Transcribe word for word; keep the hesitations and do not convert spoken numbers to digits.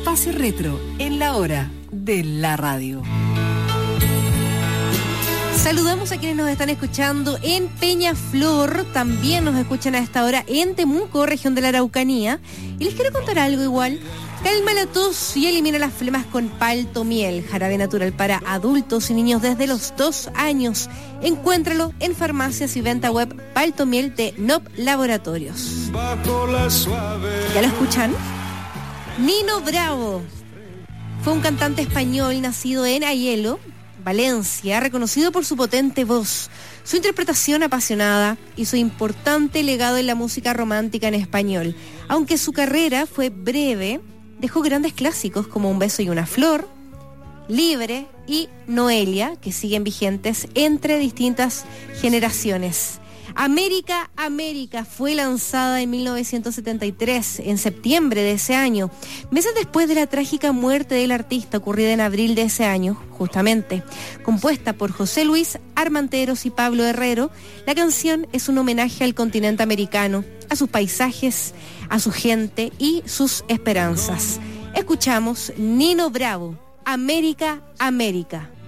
Espacio Retro en la hora de la radio. Saludamos a quienes nos están escuchando en Peñaflor, también nos escuchan a esta hora en Temuco, región de la Araucanía. Y les quiero contar algo igual. Calma la tos y elimina las flemas con Palto Miel, jarabe natural para adultos y niños desde los dos años. Encuéntralo en farmacias y venta web Palto Miel de N O P Laboratorios. ¿Ya lo escuchan? Nino Bravo fue un cantante español nacido en Aielo, Valencia, reconocido por su potente voz, su interpretación apasionada y su importante legado en la música romántica en español. Aunque su carrera fue breve, dejó grandes clásicos como Un beso y una flor, Libre y Noelia, que siguen vigentes entre distintas generaciones. América, América fue lanzada en mil novecientos setenta y tres, en septiembre de ese año, meses después de la trágica muerte del artista ocurrida en abril de ese año, justamente. Compuesta por José Luis Armanteros y Pablo Herrero, la canción es un homenaje al continente americano, a sus paisajes, a su gente y sus esperanzas. Escuchamos Nino Bravo, América, América.